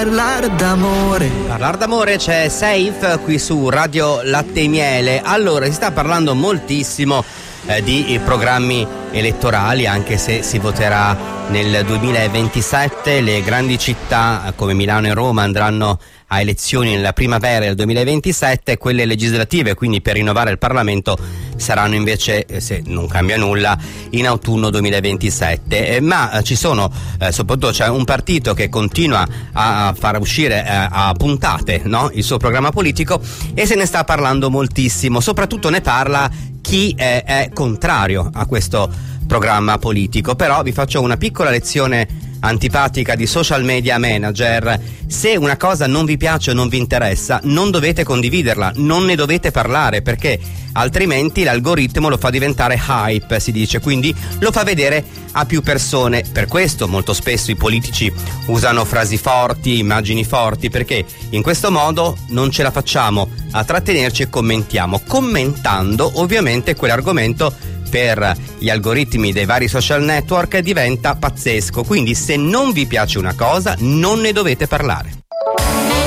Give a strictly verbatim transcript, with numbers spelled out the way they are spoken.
parlare d'amore. Parlare d'amore, c'è Safe qui su Radio Latte e Miele. Allora, si sta parlando moltissimo eh, di programmi elettorali, anche se si voterà nel duemilaventisette. Le grandi città come Milano e Roma andranno a elezioni nella primavera del duemilaventisette, quelle legislative, quindi per rinnovare il Parlamento, saranno invece, se non cambia nulla, in autunno duemilaventisette. Eh, ma eh, ci sono, eh, soprattutto c'è un partito che continua a far uscire eh, a puntate, no, il suo programma politico, e se ne sta parlando moltissimo. Soprattutto ne parla chi eh, è contrario a questo programma politico. Però vi faccio una piccola lezione antipatica di social media manager. Se una cosa non vi piace o non vi interessa, non dovete condividerla, non ne dovete parlare, perché altrimenti l'algoritmo lo fa diventare hype, si dice, quindi lo fa vedere a più persone. Per questo molto spesso i politici usano frasi forti, immagini forti, perché in questo modo non ce la facciamo a trattenerci e commentiamo, commentando ovviamente quell'argomento per gli algoritmi dei vari social network diventa pazzesco. Quindi se non vi piace una cosa, non ne dovete parlare.